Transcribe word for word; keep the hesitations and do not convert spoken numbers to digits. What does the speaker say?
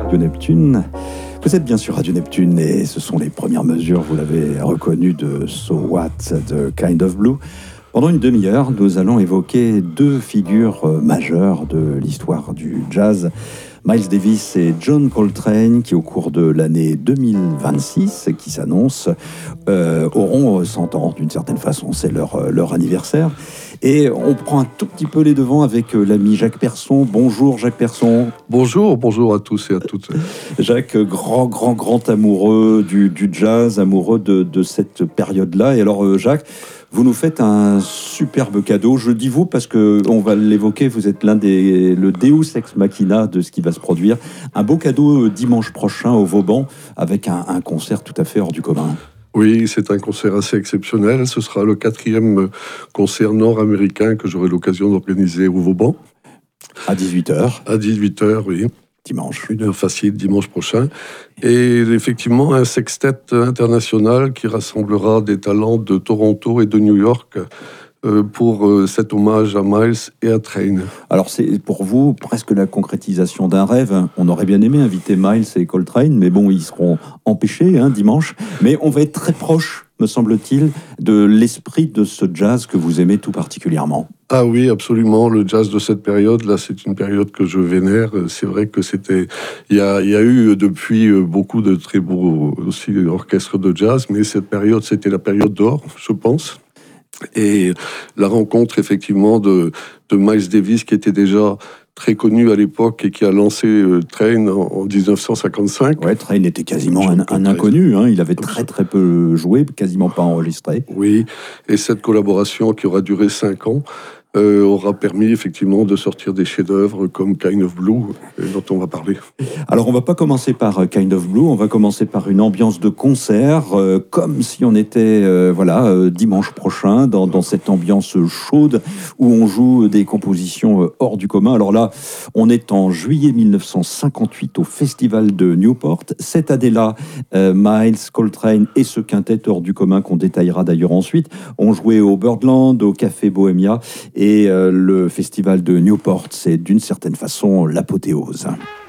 Radio Neptune. Vous êtes bien sur Radio Neptune et ce sont les premières mesures, vous l'avez reconnu, de So What, de Kind of Blue. Pendant une demi-heure, nous allons évoquer deux figures majeures de l'histoire du jazz. Miles Davis et John Coltrane, qui au cours de l'année deux mille vingt-six, qui s'annonce, euh, auront cent ans d'une certaine façon. C'est leur, leur anniversaire. Et on prend un tout petit peu les devants avec l'ami Jacques Persson. Bonjour Jacques Persson. Bonjour, bonjour à tous et à toutes. Jacques, grand, grand, grand amoureux du, du jazz, amoureux de, de cette période-là. Et alors Jacques, vous nous faites un superbe cadeau. Je dis vous parce qu'on va l'évoquer, vous êtes l'un des... le Deus ex machina de ce qui va se produire. Un beau cadeau dimanche prochain au Vauban avec un, un concert tout à fait hors du commun. Oui, c'est un concert assez exceptionnel. Ce sera le quatrième concert nord-américain que j'aurai l'occasion d'organiser au Vauban. À dix-huit heures. À dix-huit heures, oui. Dimanche. Une heure facile, dimanche prochain. Et effectivement, un sextet international qui rassemblera des talents de Toronto et de New York euh, pour euh, cet hommage à Miles et à Train. Alors c'est pour vous presque la concrétisation d'un rêve. On aurait bien aimé inviter Miles et Coltrane, mais bon, ils seront empêchés hein, dimanche. Mais on va être très proche, me semble-t-il, de l'esprit de ce jazz que vous aimez tout particulièrement. Ah oui, absolument. Le jazz de cette période, là, c'est une période que je vénère. C'est vrai que c'était... Il y a, il y a eu depuis beaucoup de très beaux aussi orchestres de jazz, mais cette période, c'était la période d'or, je pense. Et la rencontre, effectivement, de, de Miles Davis, qui était déjà très connu à l'époque et qui a lancé euh, Train en, en dix-neuf cent cinquante-cinq. Ouais, Train était quasiment un, un inconnu. Hein. Il avait très très peu joué, quasiment pas enregistré. Oui, et cette collaboration qui aura duré cinq ans euh, aura permis effectivement de sortir des chefs-d'œuvre comme Kind of Blue, dont on va parler. Alors on va pas commencer par Kind of Blue, on va commencer par une ambiance de concert, euh, comme si on était euh, voilà euh, dimanche prochain dans, dans cette ambiance chaude où on joue des compositions euh, hors du commun. Alors là, on est en juillet mille neuf cent cinquante-huit au Festival de Newport. Cette année-là, euh, Miles, Coltrane et ce quintet hors du commun qu'on détaillera d'ailleurs ensuite ont joué au Birdland, au Café Bohemia. Et euh, le festival de Newport, c'est d'une certaine façon l'apothéose.